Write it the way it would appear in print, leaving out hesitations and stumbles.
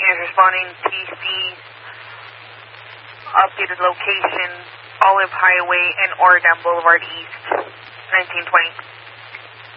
is responding TC, updated location, Olive Highway and Oregon Boulevard East, 1920.